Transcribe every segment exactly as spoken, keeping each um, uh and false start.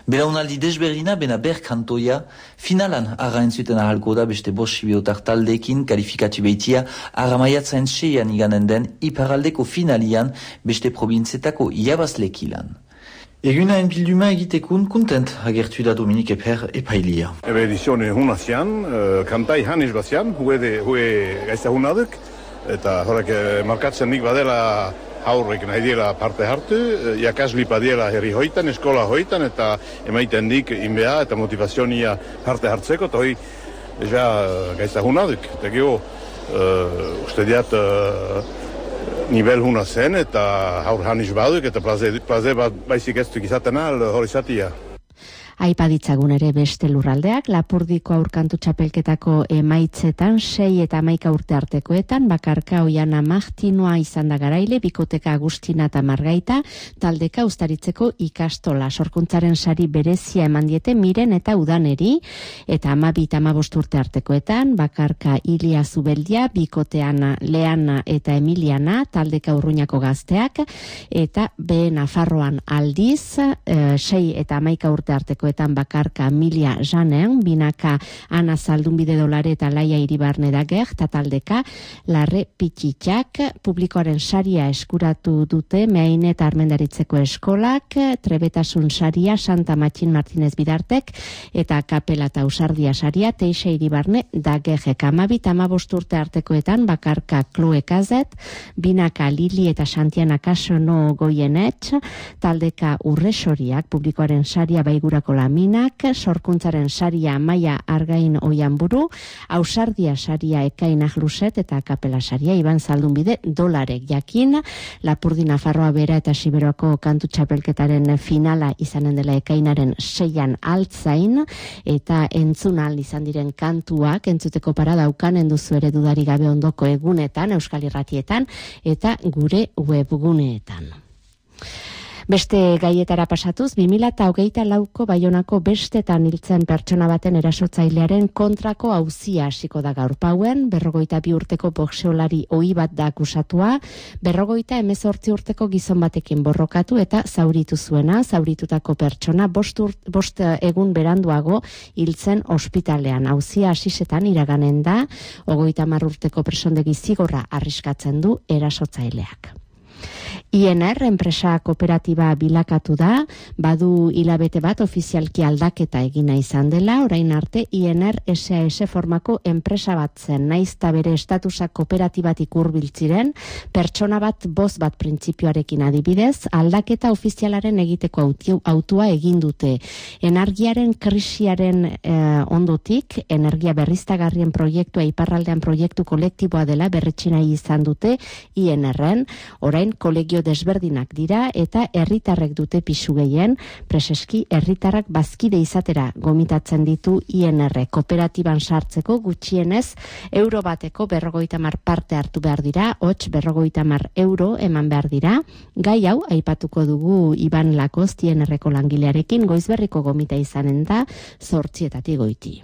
Belaunaldi desberdina, bena berkantoia, finalan arraen zuten ahalko da beste bosibiotar taldekin kalifikatu behitia aramaiatzen seian iganen den iparaldeko finalian beste probintzetako iabazlekilan. Egunaen bilduma egitekun kontent agertu da Dominik Eper epailia. Ebe edizione hunazian, kantai hanis bazian, hue, hue gaizta hunaduk, eta horrek markatzen nik badela haurrek nahi diela parte hartu, jakasli padiela herri hoitan, eskola hoitan, eta emaiten dik inbea eta motivazionia parte hartzeko, eta hoi ja gaizta hunaduk. Eta geho, uh, uste diat uh, nivel huna zen, eta haur hanis baduk, eta plaze, plaze bat baizik ez duk izaten al hori zatia. Aipaditzagun ere beste lurraldeak, Lapurdiko aurkantu txapelketako emaitzetan, sei eta hamaika urte artekoetan, bakarka Oiana Martinoa izan da garaile, bikoteka Agustina eta Margaita, taldeka ustaritzeko ikastola, sorkuntzaren sari berezia eman diete Miren eta Udaneri, eta hamabi eta hamabost urte artekoetan, bakarka Ilia Zubeldia, bikotean Leana eta Emiliana, taldeka Urruñako gazteak, eta B Nafarroan aldiz, e, sei eta hamaika urte arteko etan bakarka Emilia Janen, binaka Ana Zaldunbide Dolare eta Laia Iribarne dager, eta taldeka Larre Pitxitxak, publikoaren saria eskuratu dute, Meaine eta Armendaritzeko eskolak, Trebetasun saria Santa Matxin Martinez Bidartek, eta Kapela eta Usardia saria Teixa Iribarne dagerek. Hamabi eta hamabost urte artekoetan bakarka Chloe Kazet, binaka Lili eta Santiana Kasono Goienetx, taldeka Urresoriak, publikoaren saria Baigurako Laminak, sorkuntzaren saria Maia Argain Oianburu, Ausardia saria Ekain Ajluset eta Kapela saria Iban Zaldunbide Dolarek. Jakin, Lapurdi Nafarroa Bera eta Siberoako kantu txapelketaren finala izanen dela ekainaren seian altzain, eta entzunal izan diren kantuak entzuteko para daukanen duzu ere dudari gabe ondoko egunetan, Euskal Irratietan, eta gure webguneetan. Beste gaietara pasatuz, bi mila hogeita lauko Baionako bestetan hiltzen pertsona baten erasotzailearen kontrako auzia hasiko da gaur pauen, berrogeita bi urteko boxeolari ohi bat da akusatua, berrogeita hemezortzi urteko gizon batekin borrokatu eta zauritu zuena, zauritutako pertsona bost, urt, bost egun beranduago hiltzen ospitalean. Auzia hasisetan iraganen da, hogeita hamar urteko presondegi zigorra arriskatzen du erasotzaileak. I N R enpresa kooperatiba bilakatu da, badu hilabete bat ofizialki aldaketa egina izan dela, orain arte I N R S A S formako enpresa bat zen, naizta bere estatusa kooperatibatik hurbiltziren, pertsona bat boz bat printzipioarekin adibidez, aldaketa ofizialaren egiteko autua egin dute. Energiaren krisiaren eh, ondotik, energia berriztagarrien proiektua iparraldean proiektu kolektiboa dela berretsi nahi izan dute I N R-en, orain kolegio desberdinak dira eta herritarrek dute pisu gehien, preseski herritarrak bazkide izatera gomitatzen ditu I N R. Kooperatiban sartzeko gutxienez euro bateko berrogeita hamar parte hartu behar dira, hots berrogeita hamar euro eman behar dira. Gai hau aipatuko dugu Iban Lakost I N R-ko langilearekin, goizberriko gomita izanen da zortzietatik goiti.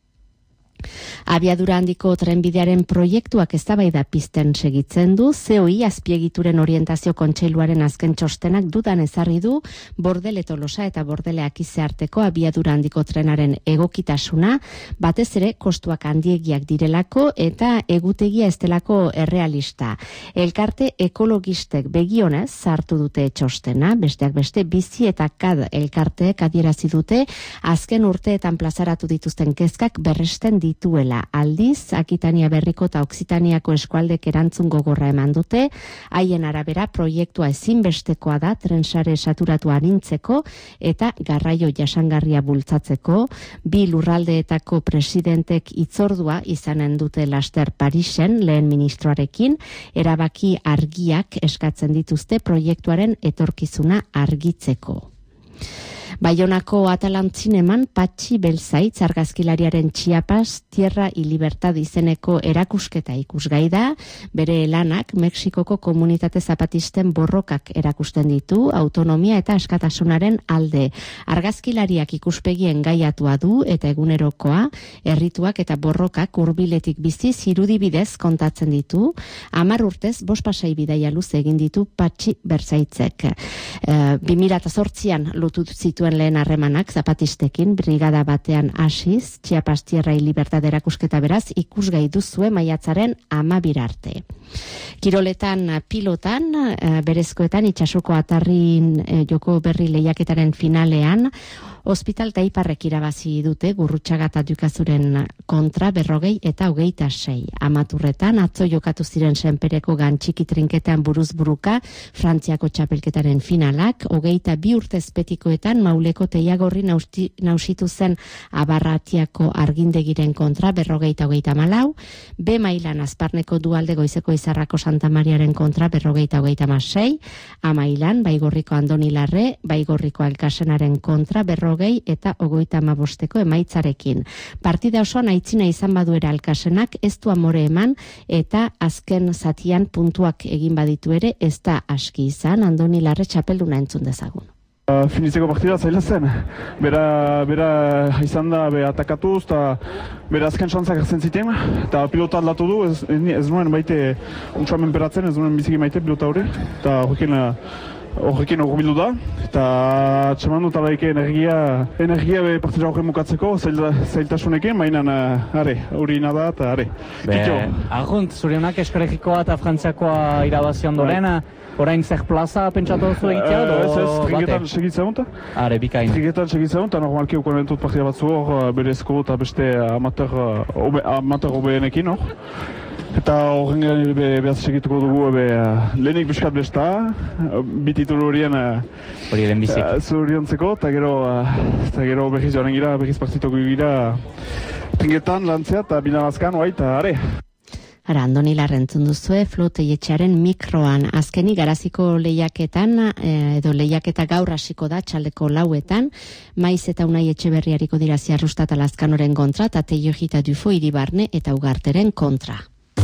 Abiadura handiko trenbidearen proiektuak eztabaida pizten segitzen du, C O I azpiegituren orientazio kontseiluaren azken txostenak dudan ezarri du Bordele Tolosa eta Bordele Akize arteko abiadura handiko trenaren egokitasuna, batez ere kostuak handiegiak direlako eta egutegia ez delako errealista. Elkarte ekologistek begionez sartu dute txostena, besteak beste bizi eta kad elkarteek adierazi dute azken urteetan plazaratu dituzten kezkak berresten ditu. Dituela. Aldiz, Akitania Berriko eta Oksitaniako eskualdek erantzun gogorra eman dute, haien arabera proiektua ezinbestekoa da trensare saturatu arintzeko eta garraio jasangarria bultzatzeko, bi lurraldeetako presidentek hitzordua izanen dute laster Parisen lehen ministroarekin, erabaki argiak eskatzen dituzte proiektuaren etorkizuna argitzeko. Baionako Atalantzineman Patxi Belzaitz argazkilariaren Chiapas Tierra y Libertad izeneko erakusketa ikusgai da, bere lanak Mexikoko komunitate zapatisten borrokak erakusten ditu, autonomia eta askatasunaren alde. Argazkilariak ikuspegien gaiatua du eta egunerokoa, herrituak eta borrokak hurbiletik bizi irudibidez kontatzen ditu, hamar urtez bost pasai bidaia luze egin ditu Patxi Belzaitzek. E, bi mila zortzian lotu zituen ziren lehen harremanak zapatistekin, brigada batean hasiz, Chiapas Tierra y Libertad erakusketa beraz, ikusgai duzue maiatzaren amabir arte. Kiroletan pilotan, berezkoetan, itxasuko atarrin joko berri lehiaketaren finalean, Hospital Taiparrek irabazi dute Gurrutxaga eta Dukazuren kontra berrogei eta hogeita sei. Amaturretan, atzo jokatu ziren Senpereko gantxiki trinketan buruz buruka, Frantziako txapelketaren finalak, hogeita bi urte espetikoetan Mauleko Teiagorri nausitu zen Abarratiako argindegiren kontra berrogeita hogeita malau, B mailan Azparneko Dualde Goizeko Izarrako Santa Mariaren kontra berrogeita hogeita masei, Amailan Baigorriko Andoni Larre, Baigorriko Alkasenaren kontra berrogei eta ogoita amabosteko emaitzarekin. Partida osoan aitzina izan baduera Alkasenak ez du amore eman eta azken zatian puntuak egin baditu ere ez da aski izan. Andoni Larre txapelduna entzun dezagun. Uh, Finitzeko partida zaila zen, bera, bera izan da be atakatuz eta bera azken xantzak hartzen ziten eta pilota aldatu du, ez, ez nuen baite untsa menperatzen, ez nuen biziki maite pilota hori eta horrekin horrekin horbildu da eta txeman dut alaike energia energia be partida horren mukatzeko zailtasunekin, mainan uh, are, hori nada eta are. Arrunt, zurionak eskorregikoa eta frantziakoa irabazi ondoren, orain zer plaza pentsatu duzu egitea? Uh, ez ez, trinketan segitzen dut. Are, bikain. Trinketan segitzen dut, normalki ukonen dut partida batzu hor, berezko eta beste amateur, obe, amateur obeenekin hor. Eta horren garen be, behaz segituko dugu be, lehenik biskat besta, bititul horien hori den bizik. Zuriontzeko, eta gero, eta gero behiz joanen gira, behiz partituko gira trinketan lantzea eta binalazkan, oai, eta are. Ara, Andoni Larre entzun duzue, Flote-etxearen mikroan. Azkenik garaziko lehiaketan, edo lehiaketa gaur hasiko da, txaldeko lauetan, Maiz eta Unai Etxeberriariko dira Ziarrustat Alazkanoren kontra, eta Teiojita Dufo Iribarne eta Ugarteren kontra.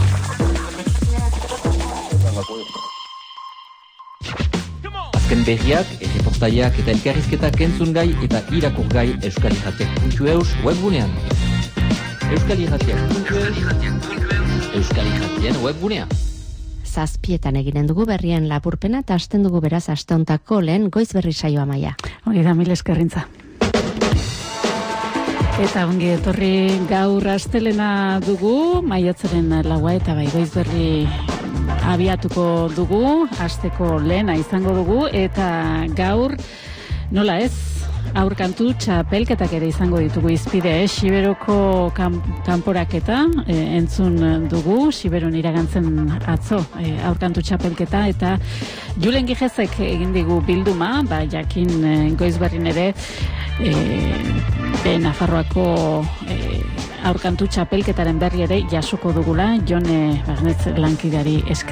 Azken berriak, erreportaiak eta elkarrizketak entzun gai eta irakur gai euskal irratiak puntu eus webgunean. Euskal irratiak puntu eus Euskal Irratien webgunea. Zazpietan eginen dugu berrien lapurpena eta hasten dugu beraz asteontako lehen goiz berri saioa Maia. Hori da, mil eskerrintza. Eta ongi etorri gaur astelena dugu, maiatzaren laua eta bai goiz berri abiatuko dugu, asteko lehena izango dugu eta gaur nola ez, aurkantu txapelketak ere izango ditugu izpide, eh? Siberoko kan, kanporaketa eh, entzun dugu, Siberon iragantzen atzo eh, aurkantu txapelketa eta Julen Gijezek egin digu bilduma, ba, jakin eh, goizberrin ere eh, Nafarroako eh, aurkantu txapelketaren berri ere jasoko dugula, Jone Barnetz lankidari esker.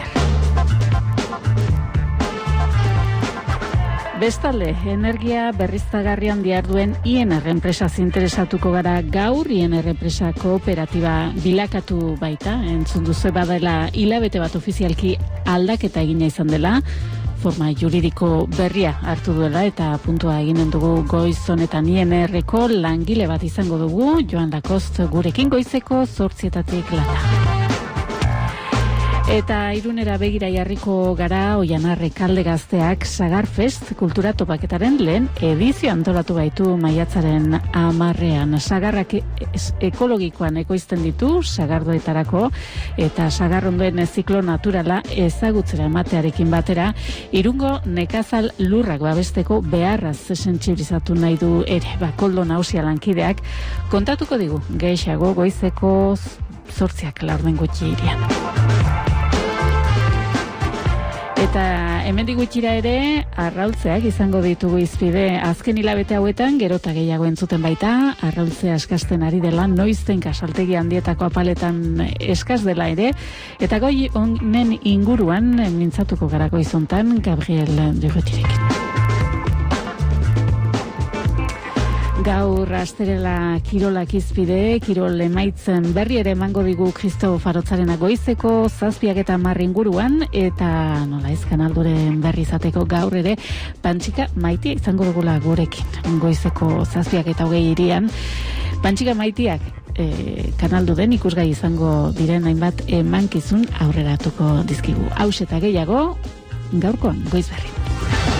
Bestalde, energia berriztagarrian diharduen I N R enpresaz interesatuko gara gaur, I N R enpresa kooperatiba bilakatu baita, entzun duzu badela hilabete bat ofizialki aldaketa egina izan dela, forma juridiko berria hartu duela eta puntua eginen dugu goiz honetan I N R-ko langile bat izango dugu, Joan Lakost gurekin goizeko zortzietatik lata. Eta Irunera begira jarriko gara Oianarre kalde gazteak Sagarfest kultura topaketaren lehen edizio antolatu baitu maiatzaren hamarrean. Sagarrak ekologikoan ekoizten ditu sagardoetarako eta sagarrondoen ziklo naturala ezagutzera ematearekin batera Irungo nekazal lurrak babesteko beharraz sentsibilizatu nahi du ere. Ba, Koldo Nausia lankideak kontatuko digu gehiago goizeko zortziak laurden gutxi irian. Eta hemendik gutxira ere arraultzeak izango ditugu izpide azken hilabete hauetan gerota gehiago entzuten baita, arraultzea eskasten ari dela noizten kasaltegi handietako apaletan eskaz dela ere, eta goi honen inguruan mintzatuko garako izontan Gabriel Durrutirekin. Gaur asterela kirolak izpide, kirol emaitzen berri ere emango digu Kristo Farotzarena goizeko zazpiak eta hamar inguruan, eta nola ez kanalduren berri izateko gaur ere Pantxika Maitia izango dugula gurekin goizeko zazpiak eta hogei irian. Pantxika Maitiak e, kanaldu den ikusgai izango diren hainbat emankizun aurreratuko dizkigu. Haus eta gehiago gaurkoan goiz berri.